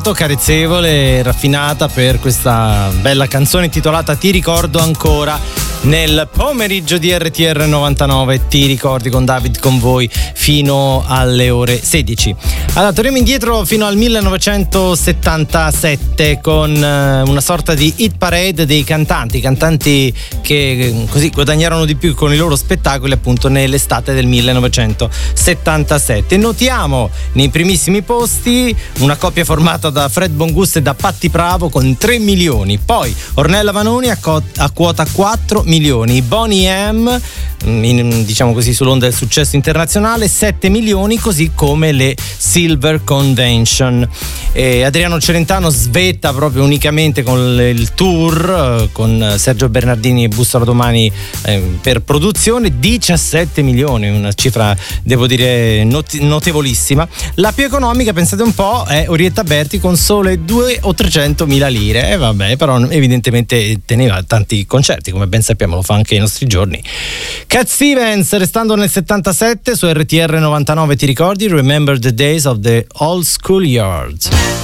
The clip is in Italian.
carezzevole e raffinata per questa bella canzone intitolata Ti ricordo ancora nel pomeriggio di RTR 99. Ti ricordi con David con voi fino alle ore 16. Allora torniamo indietro fino al 1977 con una sorta di hit parade dei cantanti che così guadagnarono di più con i loro spettacoli appunto nell'estate del 1977. Notiamo nei primissimi posti una coppia formata da Fred Bongusto e da Patti Bravo con 3 milioni, poi Ornella Vanoni a quota 4 milioni, Boney M diciamo così sull'onda del successo internazionale 7 milioni, così come le Silver Convention. Adriano Celentano svetta proprio unicamente con il tour con Sergio Bernardini e Bussola Domani per produzione, 17 milioni, una cifra devo dire notevolissima. La più economica, pensate un po', è Orietta Berti con sole 2 o 300 mila lire, e vabbè, però evidentemente teneva tanti concerti, come ben sappiamo lo fa anche ai nostri giorni. Cat Stevens, restando nel 77 su RTR 99, ti ricordi? Remember the days of the old schoolyard.